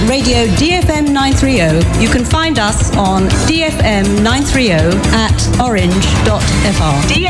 Radio DFM 930. You can find us on DFM 930 at orange.fr.